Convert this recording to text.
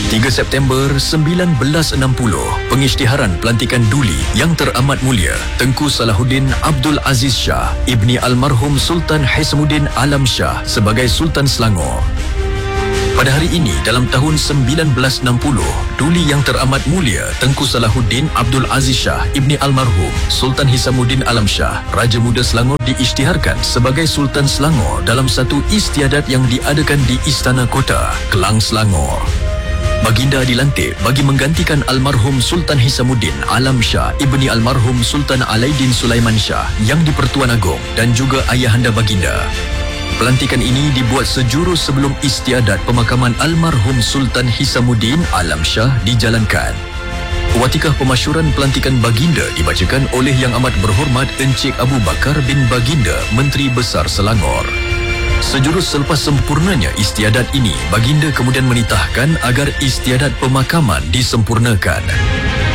3 September 1960, pengisytiharan pelantikan Duli Yang Teramat Mulia Tengku Salahuddin Abdul Aziz Shah ibni almarhum Sultan Hisamuddin Alam Shah sebagai Sultan Selangor. Pada hari ini dalam tahun 1960, Duli Yang Teramat Mulia Tengku Salahuddin Abdul Aziz Shah ibni almarhum Sultan Hisamuddin Alam Shah, Raja Muda Selangor, diisytiharkan sebagai Sultan Selangor dalam satu istiadat yang diadakan di Istana Kota, Kelang, Selangor. Baginda dilantik bagi menggantikan almarhum Sultan Hisamuddin Alam Shah ibni almarhum Sultan Alaiddin Sulaiman Shah yang di-Pertuan Agong dan juga ayahanda baginda. Pelantikan ini dibuat sejurus sebelum istiadat pemakaman almarhum Sultan Hisamuddin Alam Shah dijalankan. Watikah pemasyuran pelantikan baginda dibacakan oleh Yang Amat Berhormat Encik Abu Bakar bin Baginda, Menteri Besar Selangor. Sejurus selepas sempurnanya istiadat ini, baginda kemudian menitahkan agar istiadat pemakaman disempurnakan.